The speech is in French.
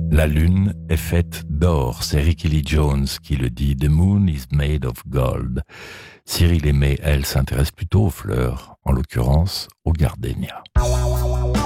La lune est faite d'or, c'est Ricky Lee Jones qui le dit. The moon is made of gold. Cyril Aimé, elle, s'intéresse plutôt aux fleurs, en l'occurrence aux gardénias.